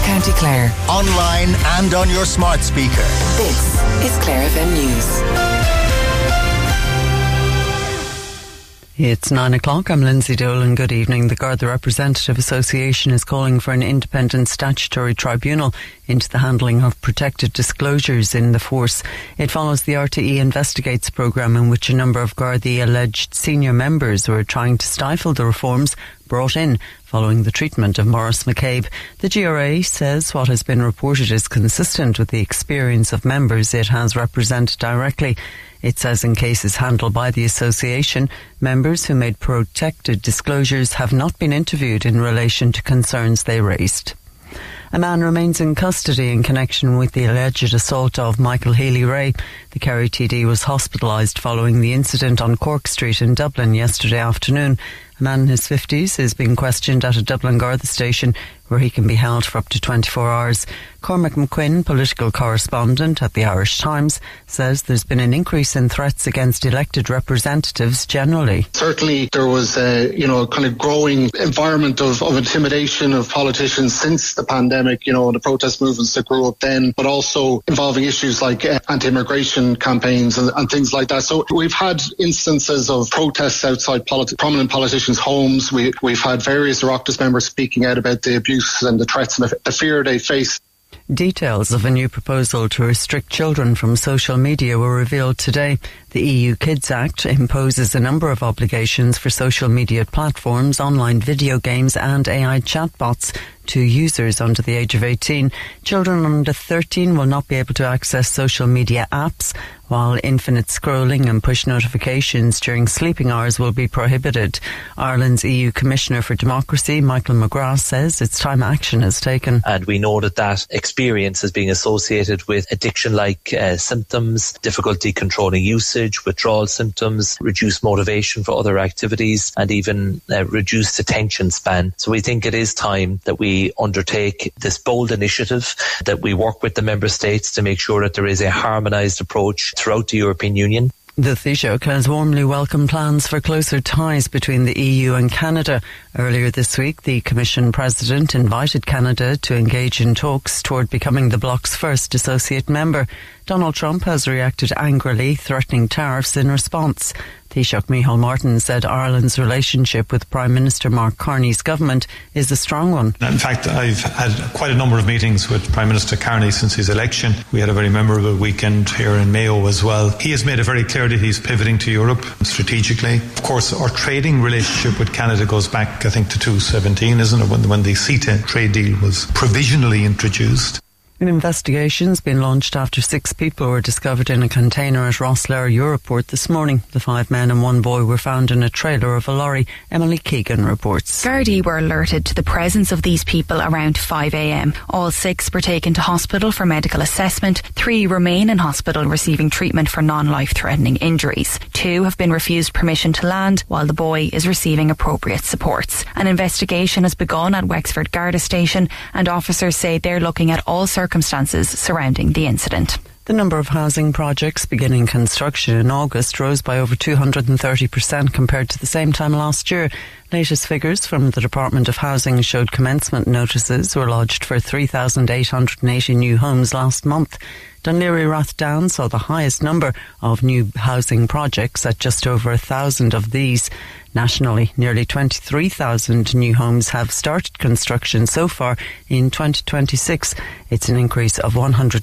County Clare. Online and on your smart speaker. This is Clare FM News. It's 9 o'clock. I'm Lindsay Dolan. Good evening. The Garda Representative Association is calling for an independent statutory tribunal into the handling of protected disclosures in the force. It follows the RTE Investigates programme, in which a number of Gardaí alleged senior members were trying to stifle the reforms brought in following the treatment of Maurice McCabe. The GRA says what has been reported is consistent with the experience of members it has represented directly. It says in cases handled by the association, members who made protected disclosures have not been interviewed in relation to concerns they raised. A man remains in custody in connection with the alleged assault of Michael Healy-Rae. The Kerry TD was hospitalised following the incident on Cork Street in Dublin yesterday afternoon. A man in his 50s is being questioned at a Dublin Garda station where he can be held for up to 24 hours. Cormac McQuinn, political correspondent at the Irish Times, says there's been an increase in threats against elected representatives generally. Certainly there was a kind of growing environment of intimidation of politicians since the pandemic, the protest movements that grew up then, but also involving issues like anti-immigration campaigns and things like that. So we've had instances of protests outside prominent politicians' homes. We've had various Oireachtas members speaking out about the abuse and the threats and the fear they face. Details of a new proposal to restrict children from social media were revealed today. The EU Kids Act imposes a number of obligations for social media platforms, online video games and AI chatbots to users under the age of 18. Children under 13 will not be able to access social media apps, while infinite scrolling and push notifications during sleeping hours will be prohibited. Ireland's EU Commissioner for Democracy, Michael McGrath, says it's time action is taken. And we know that experience is being associated with addiction-like symptoms, difficulty controlling usage, withdrawal symptoms, reduced motivation for other activities, and even reduced attention span. So we think it is time that we undertake this bold initiative, that we work with the member states to make sure that there is a harmonised approach throughout the European Union. The Taoiseach has warmly welcomed plans for closer ties between the EU and Canada. Earlier this week, the Commission President invited Canada to engage in talks toward becoming the bloc's first associate member. Donald Trump has reacted angrily, threatening tariffs in response. Taoiseach Micheál Martin said Ireland's relationship with Prime Minister Mark Carney's government is a strong one. In fact, I've had quite a number of meetings with Prime Minister Carney since his election. We had a very memorable weekend here in Mayo as well. He has made it very clear that he's pivoting to Europe strategically. Of course, our trading relationship with Canada goes back, I think, to 2017, isn't it, when the CETA trade deal was provisionally introduced. An investigation's been launched after 6 people were discovered in a container at Rosslare Europort this morning. The 5 men and 1 boy were found in a trailer of a lorry. Emily Keegan reports. Gardaí were alerted to the presence of these people around 5 a.m. All 6 were taken to hospital for medical assessment. 3 remain in hospital receiving treatment for non-life-threatening injuries. 2 have been refused permission to land, while the boy is receiving appropriate supports. An investigation has begun at Wexford Garda Station, and officers say they're looking at all circumstances surrounding the incident. The number of housing projects beginning construction in August rose by over 230% compared to the same time last year. Latest figures from the Department of Housing showed commencement notices were lodged for 3,880 new homes last month. Dún Laoghaire-Rathdown saw the highest number of new housing projects at just over 1,000 of these. Nationally, nearly 23,000 new homes have started construction so far in 2026. It's an increase of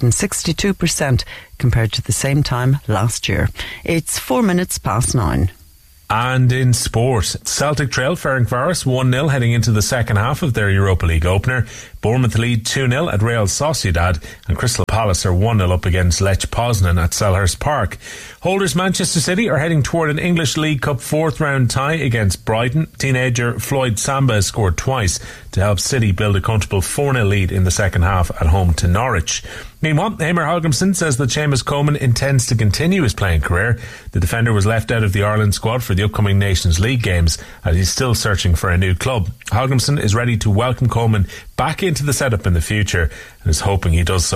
162% compared to the same time last year. It's 4 minutes past 9. And in sport, Celtic trailed Ferencváros 1-0 heading into the second half of their Europa League opener. Bournemouth lead 2-0 at Real Sociedad, and Crystal Palace are 1-0 up against Lech Poznan at Selhurst Park. Holders Manchester City are heading toward an English League Cup 4th round tie against Brighton. Teenager Floyd Samba scored twice to help City build a comfortable 4-0 lead in the second half at home to Norwich. Meanwhile, Eamon Hallgrímsson says that Seamus Coleman intends to continue his playing career. The defender was left out of the Ireland squad for the upcoming Nations League games, as he's still searching for a new club. Hallgrímsson is ready to welcome Coleman back into the setup in the future and is hoping he does so as a player.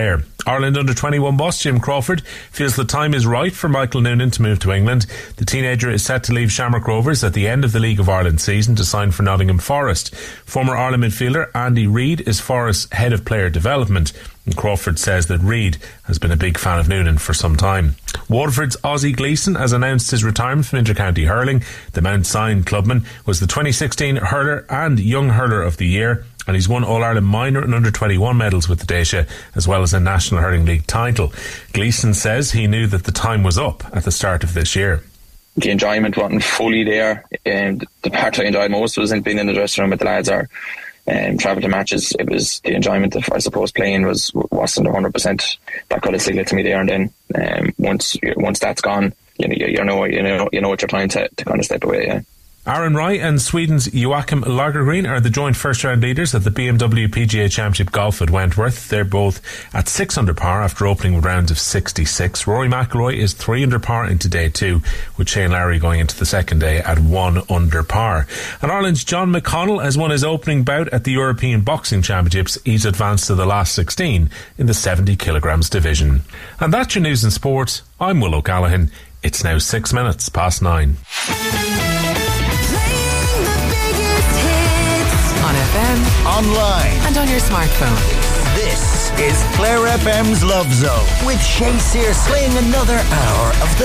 player. Ireland under-21 boss Jim Crawford feels the time is right for Michael Noonan to move to England. The teenager is set to leave Shamrock Rovers at the end of the League of Ireland season to sign for Nottingham Forest. Former Ireland midfielder Andy Reid is Forest's head of player development, and Crawford says that Reid has been a big fan of Noonan for some time. Waterford's Ozzie Gleeson has announced his retirement from inter-county hurling. The Mount Sion clubman was the 2016 hurler and young hurler of the year, and he's won All-Ireland minor and under-21 medals with the Dacia, as well as a National Hurling League title. Gleeson says he knew that the time was up at the start of this year. The enjoyment wasn't fully there, and the part I enjoyed most wasn't being in the dressing room with the lads or travel to matches. It was the enjoyment of, I suppose, playing wasn't 100%. That got a signal to me there and then. Once that's gone, you know what you're trying to kind of step away. Yeah. Aaron Rai and Sweden's Joachim Lagergren are the joint first-round leaders at the BMW PGA Championship Golf at Wentworth. They're both at 6 under par after opening with rounds of 66. Rory McIlroy is 3 under par into day 2, with Shane Lowry going into the second day at 1 under par. And Ireland's John McConnell has won his opening bout at the European Boxing Championships. He's advanced to the last 16 in the 70 kilograms division. And that's your news and sport. I'm Will O'Callaghan. It's now 6 minutes past 9. On FM, online, and on your smartphone. This is Claire FM's Love Zone with Shay Sears playing another hour of the